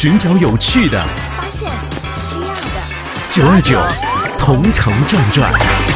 寻找有趣的， 发现需要的。 929同城转转。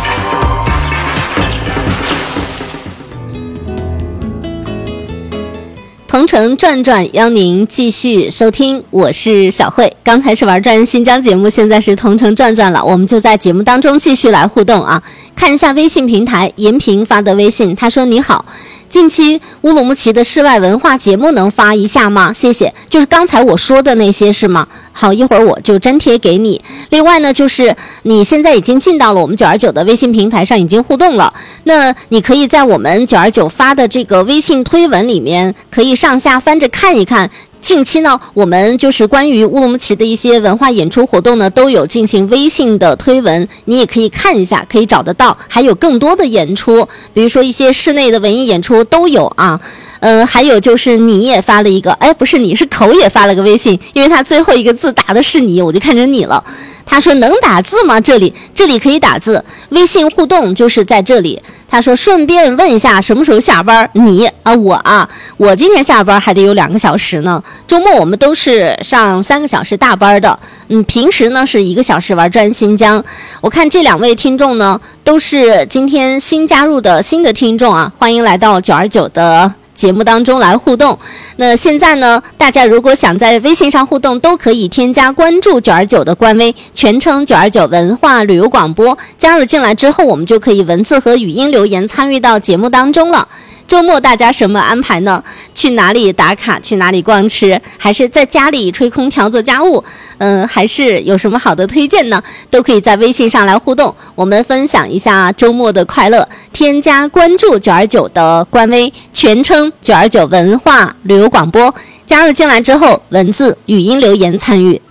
同城转转邀您继续收听，我是小慧。刚才是玩转新疆节目，现在是同城转转了，我们就在节目当中继续来互动啊。看一下微信平台，延平发的微信，他说你好，近期乌鲁木齐的室外文化节目能发一下吗？谢谢。就是刚才我说的那些是吗？好，一会儿我就粘贴给你。另外呢，就是你现在已经进到了我们929的微信平台上，已经互动了。那你可以在我们929发的这个微信推文里面，可以上下翻着看一看。近期呢，我们就是关于乌鲁木齐的一些文化演出活动呢，都有进行微信的推文，你也可以看一下，可以找得到。还有更多的演出，比如说一些室内的文艺演出都有啊。还有就是你也发了一个，不是你是口也发了个微信，因为他最后一个字打的是你，我就看成你了。他说能打字吗？这里可以打字，微信互动就是在这里。他说顺便问一下什么时候下班？我今天下班还得有2个小时呢。周末我们都是上3个小时大班的，平时呢是1个小时玩转新疆。我看这2位听众呢都是今天新加入的新的听众啊，欢迎来到929的节目当中来互动。那现在呢，大家如果想在微信上互动，都可以添加关注929的官微，全称929文化旅游广播。加入进来之后，我们就可以文字和语音留言参与到节目当中了。周末大家什么安排呢？去哪里打卡？去哪里逛吃？还是在家里吹空调做家务？还是有什么好的推荐呢？都可以在微信上来互动，我们分享一下周末的快乐。添加关注929的官微，全称929文化旅游广播。加入进来之后，文字、语音留言参与。